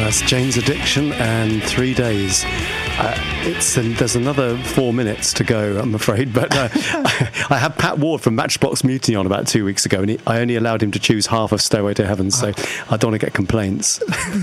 That's Jane's Addiction and 3 Days. There's another 4 minutes to go, I'm afraid, but I had Pat Ward from Matchbox Mutiny on about 2 weeks ago, and I only allowed him to choose half of Stairway to Heaven, so I don't want to get complaints.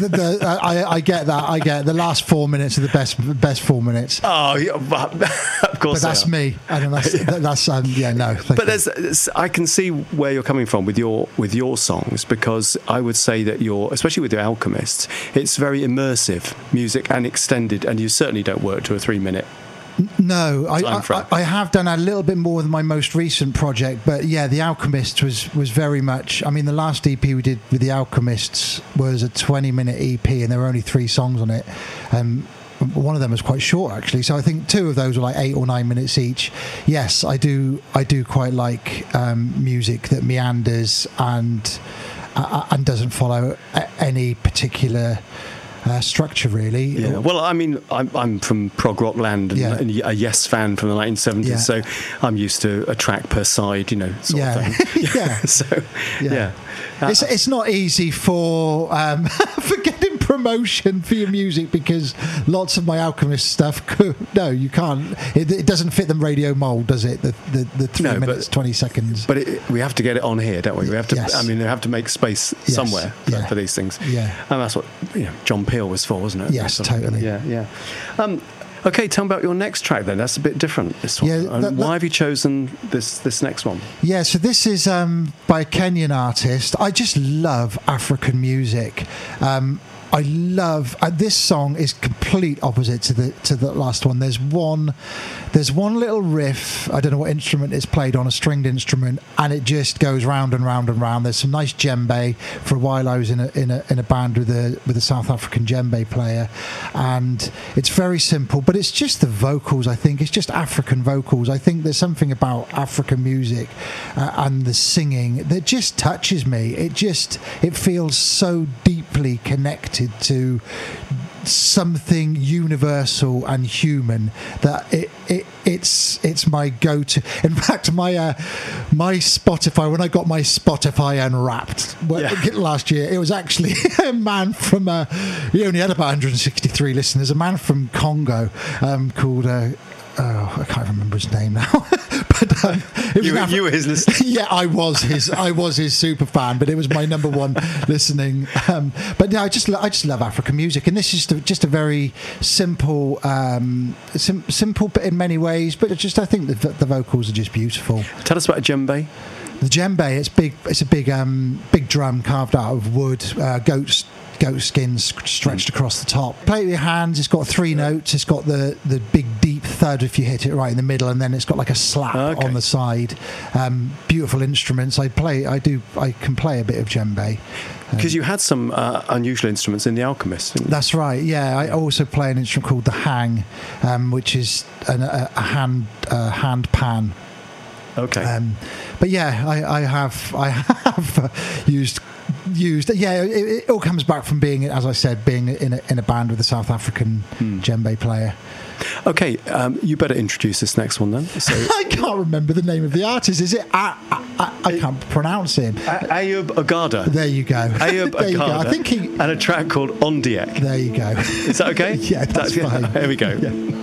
I get that. I get the last 4 minutes are the best 4 minutes. Oh, yeah, of course. But that's me. And that's no. But I can see where you're coming from with your songs, because I would say that especially with your Alchemists, it's very immersive music and extended, and you certainly don't work to a 3 minute. No, I have done a little bit more than my most recent project, but yeah, The Alchemist was very much. I mean, the last EP we did with The Alchemists was a 20-minute EP, and there were only 3 songs on it. One of them was quite short, actually. So I think 2 of those were like 8 or 9 minutes each. Yes, I do quite like music that meanders and doesn't follow any particular structure, really. Yeah. Well, I mean, I'm from prog rock land and a Yes fan from the 1970s, so I'm used to a track per side, sort of thing. Yeah. So, yeah. It's not easy for getting promotion for your music, because lots of my Alchemist stuff, no, you can't. It doesn't fit the radio mould, does it? The 3 minutes, 20 seconds. But we have to get it on here, don't we? We have to. Yes. I mean, they have to make space somewhere for these things. Yeah. And that's what John Peel was for, wasn't it? Yes, totally. Yeah. Okay, tell me about your next track then. That's a bit different, this one. Yeah, why have you chosen this next one? Yeah, so this is by a Kenyan artist. I just love African music. I love this song is complete opposite to the last one. There's one little riff. I don't know what instrument it's played on, a stringed instrument, and it just goes round and round and round. There's some nice djembe. For a while, I was in a band with a South African djembe player, and it's very simple, but it's just the vocals. I think it's just African vocals. I think there's something about African music and the singing that just touches me. It feels so deeply connected to something universal and human that it's my go-to. In fact, my Spotify, when I got my Spotify Unwrapped last year, it was actually a man from he only had about 163 listeners, a man from Congo called I can't remember his name now. But you were his listener. Yeah, I was his super fan, but it was my number one listening. But no, I just love African music, and this is just a very simple, simple in many ways. But I think the vocals are just beautiful. Tell us about djembe. The djembe, it's big. It's a big drum carved out of wood, goat skins stretched across the top. Play it with your hands. It's got 3 notes. It's got the big deep thud if you hit it right in the middle, and then it's got like a slap on the side. Beautiful instruments. I can play a bit of djembe. Because you had some unusual instruments in The Alchemist, didn't you? That's right, yeah. I also play an instrument called the hang, which is a hand pan. Okay. But yeah, I have used. Yeah, it all comes back from being, as I said, being in a band with a South African djembe player. Okay, you better introduce this next one then. So, I can't remember the name of the artist. Is it? I can't pronounce him. Ayub Agada. There you go. Ayub Agada. I think and a track called Ondiek. There you go. Is that okay? Yeah, that's fine. Here we go. Yeah.